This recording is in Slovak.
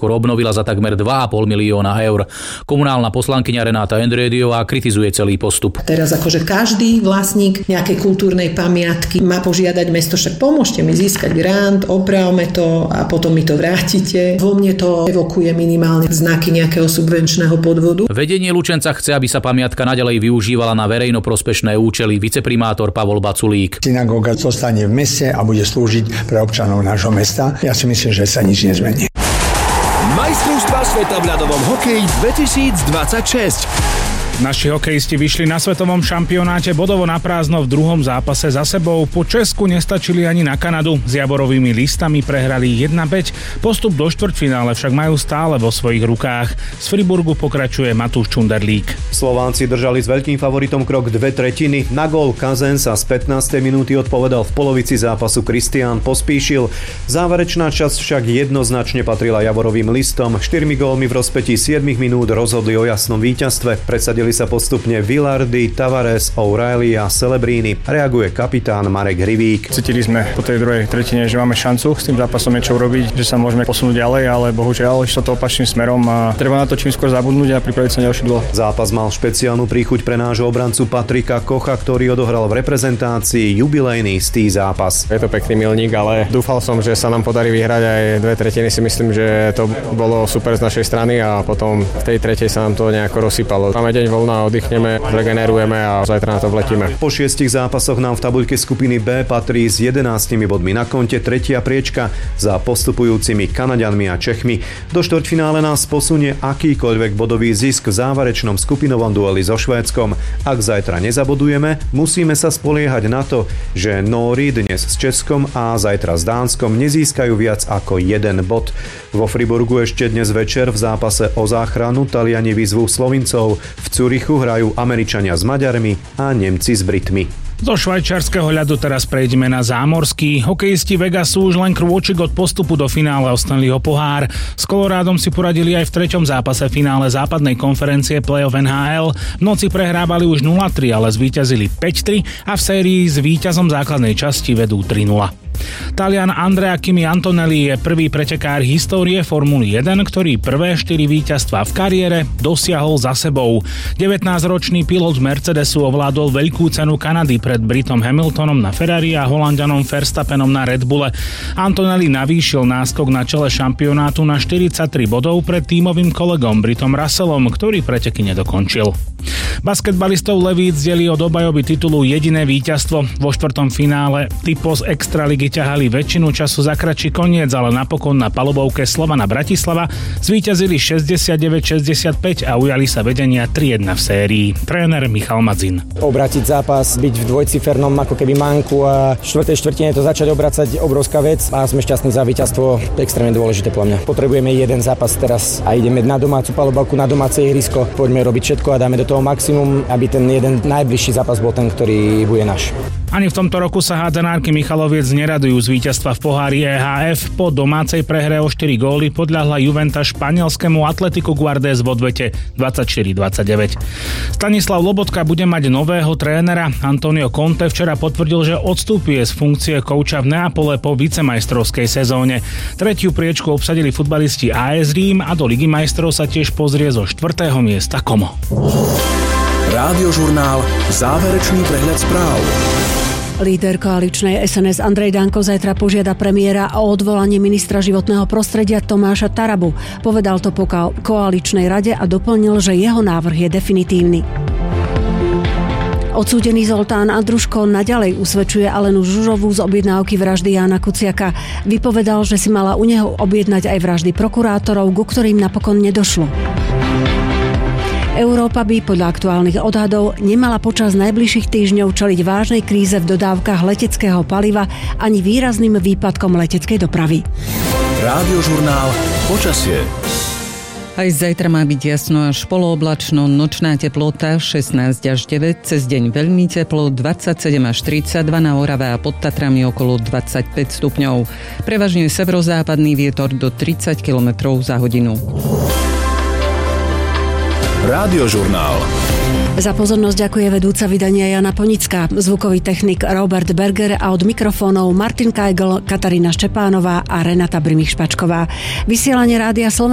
neskôr obnovila za takmer 2,5 milióna eur. Komunálna poslankyňa Renáta Endrédiová kritizuje celý postup. Teraz akože každý vlastník nejakej kultúrnej pamiatky má požiadať mesto, však pomôžte mi získať grant, opravme to a potom mi to vrátite. Vo mne to evokuje minimálne znaky nejakého subvenčného podvodu. Vedenie Lučenca chce, aby sa pamiatka naďalej využívala na verejnoprospešné účely. Viceprimátor Pavol Baculík. Synagóga zostane v meste a bude slúžiť pre občanov nášho mesta. Ja si myslím, že sa nič nezmení. Majstrovstvá sveta v ľadovom hokeji 2026. Naši hokejisti vyšli na svetovom šampionáte bodovo na prázdno v druhom zápase za sebou. Po Česku nestačili ani na Kanadu. S Jaborovými listami prehrali 1-5. Postup do štvrťfinále však majú stále vo svojich rukách. Z Friburgu pokračuje Matúš Čunderlík. Slovánci držali s veľkým favoritom krok 2/3. Na gól Kazen sa z 15. minúty odpovedal v polovici zápasu Kristián Pospíšil. Záverečná časť však jednoznačne patrila Javorovým listom. 4 gólmi v rozpätí 7 minút rozhodli o jasnom víťazstve. Predsadili sa postupne Villardy, Tavares, O'Reilly a Celebrini. Reaguje kapitán Marek Hrivík. Cítili sme po tej druhej tretine, že máme šancu s tým zápasom niečo urobiť, že sa môžeme posunúť ďalej, ale bohužiaľ išlo to opačným smerom a treba na to čím skôr zabudnúť a pripraviť sa na ďalší duel. Zápas mal špeciálnu príchuť pre nášho obrancu Patrika Kocha, ktorý odohral v reprezentácii jubilejný istý zápas. Je to pekný milník, ale dúfal som, že sa nám podarí vyhrať aj 2/3. Si myslím, že to bolo super z našej strany a potom v tej tretej sa nám to nejako rozsypalo. Máme deň voľná, oddychneme, regenerujeme a zajtra na to vletíme. Po 6 zápasoch nám v tabuľke skupiny B patrí s 11 bodmi na konte tretia priečka za postupujúcimi Kanaďanmi a Čechmi. Do štvrťfinále nás posunie akýkoľvek bodový zisk v záverečnom skupinovom dueli so Švédskom. Ak zajtra nezabodujeme, musíme sa spoliehať na to, že Nóri dnes s Českom a zajtra s Dánskom nezískajú viac ako 1 bod. Vo Friburgu ešte dnes večer v zápase o záchranu Taliani vyzvú Slovincov. V Zürichu hrajú Američania s Maďarmi a Nemci s Britmi. Zo švajčiarskeho ľadu teraz prejdeme na zámorský. Hokejisti Vegasu už len krôčik od postupu do finále o Stanleyho pohár. S Colorádom si poradili aj v 3. zápase finále západnej konferencie Playoff NHL. V noci prehrávali už 0-3, ale zvíťazili 5-3 a v sérii s víťazom základnej časti vedú 3-0. Talian Andrea Kimi Antonelli je prvý pretekár histórie Formuly 1, ktorý prvé 4 víťazstvá v kariére dosiahol za sebou. 19-ročný pilot Mercedesu ovládol veľkú cenu Kanady pred Britom Hamiltonom na Ferrari a Holanďanom Verstappenom na Red Bulle. Antonelli navýšil náskok na čele šampionátu na 43 bodov pred tímovým kolegom Britom Russellom, ktorý preteky nedokončil. Basketbalistov Levíc delí od obhajoby titulu jediné víťazstvo. Vo 4. finále typo z extraligy ťahali väčšinu času za kratší koniec, ale napokon na palubovke Slovana Bratislava zvíťazili 69-65 a ujali sa vedenia 3-1 v sérii. Tréner Michal Madzin. Obrátiť zápas, byť v dvojcifernom ako keby manku a v 4. štvrtine to začať obracať obrovská vec a sme šťastní za víťazstvo. Extrémne dôležité podľa mňa. Potrebujeme jeden zápas teraz a ideme na domácu palubovku, na domáce ihrisko. Poďme robiť všetko a dáme do toho maximum, aby ten jeden najbližší zápas bol ten, ktorý bude náš. Ani v tomto roku sa hádzanárky Michaloviec neradujú z víťazstva v pohári EHF. Po domácej prehre o 4 góly podľahla Juventus španielskému Atletiku Guardés v odvete 24-29. Stanislav Lobotka bude mať nového trénera. Antonio Conte včera potvrdil, že odstúpi z funkcie kouča v Neapole po vicemajstrovskej sezóne. Tretiu priečku obsadili futbalisti AS Rím a do Ligy majstrov sa tiež pozrie zo 4. miesta Como. Rádiožurnál Záverečný prehľad správ. Líder koaličnej SNS Andrej Danko zajtra požiada premiéra o odvolanie ministra životného prostredia Tomáša Tarabu. Povedal to po koaličnej rade a doplnil, že jeho návrh je definitívny. Odsúdený Zoltán Andruško naďalej usvedčuje Alenu Žužovú z objednávky vraždy Jána Kuciaka. Vypovedal, že si mala u neho objednať aj vraždy prokurátorov, ku ktorým napokon nedošlo. Európa by podľa aktuálnych odhadov nemala počas najbližších týždňov čeliť vážnej kríze v dodávkach leteckého paliva ani výrazným výpadkom leteckej dopravy. Rádiožurnál Počasie. Aj zajtra má byť jasno až polooblačno, nočná teplota 16 až 9, cez deň veľmi teplo 27 až 32, na Orave a pod Tatrami okolo 25 stupňov. Prevažne severozápadný vietor do 30 km za hodinu. Rádiožurnál. Za pozornosť ďakuje vedúca vydania Jana Ponická, zvukový technik Robert Berger a od mikrofónov Martin Kajgl, Katarína Štepánová a Renata Brimich-Špačková. Vysielanie Rádia Slovenska